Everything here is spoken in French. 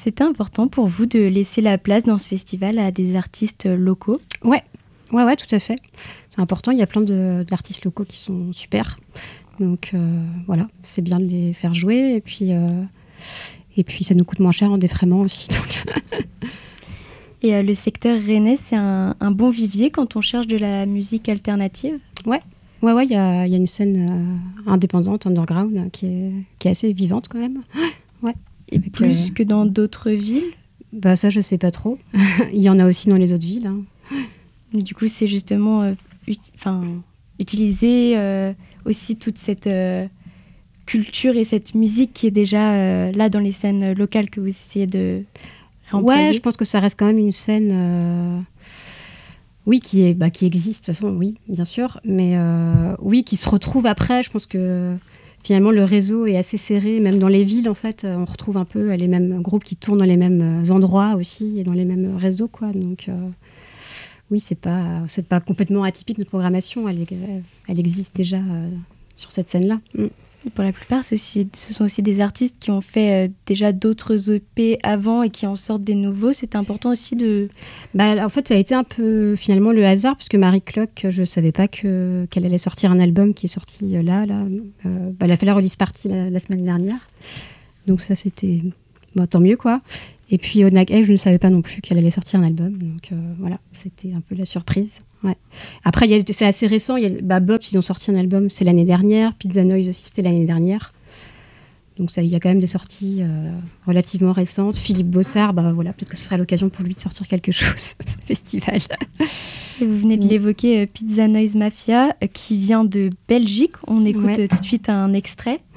C'était important pour vous de laisser la place dans ce festival à des artistes locaux? Ouais, tout à fait. C'est important, il y a plein d'artistes locaux qui sont super. Donc voilà, c'est bien de les faire jouer. Et puis ça nous coûte moins cher en défraiement aussi. Et le secteur rennais, c'est un bon vivier quand on cherche de la musique alternative? Ouais, il y a une scène indépendante, underground, qui est assez vivante quand même. Ouais. Et plus que dans d'autres villes? Bah ça, je sais pas trop. Il y en a aussi dans les autres villes. Mais du coup, c'est justement utiliser aussi toute cette culture et cette musique qui est déjà là dans les scènes locales que vous essayez de réemployer. Ouais, je pense que ça reste quand même une scène... Oui, qui existe, de toute façon, oui, bien sûr. Mais oui, qui se retrouve après. Je pense que finalement, le réseau est assez serré. Même dans les villes, en fait, on retrouve un peu les mêmes groupes qui tournent dans les mêmes endroits aussi et dans les mêmes réseaux, quoi. Donc, oui, c'est pas complètement atypique, notre programmation. Elle existe déjà sur cette scène-là. Et pour la plupart, ce sont aussi des artistes qui ont fait déjà d'autres EP avant et qui en sortent des nouveaux. C'est important aussi de... En fait, ça a été un peu finalement le hasard, puisque Marie Clock, je ne savais pas qu'elle allait sortir un album qui est sorti là. Elle a fait la release party la semaine dernière. Donc ça, c'était tant mieux, quoi. Et puis Onag Egg, je ne savais pas non plus qu'elle allait sortir un album. Donc voilà, c'était un peu la surprise. Ouais. Après, c'est assez récent. Bop, ils ont sorti un album, c'est l'année dernière. Pizza Noise aussi, c'était l'année dernière. Donc il y a quand même des sorties relativement récentes. Philippe Bossard, peut-être que ce sera l'occasion pour lui de sortir quelque chose, ce festival. Et vous venez de l'évoquer, Pizza Noise Mafia, qui vient de Belgique. On écoute tout de suite un extrait.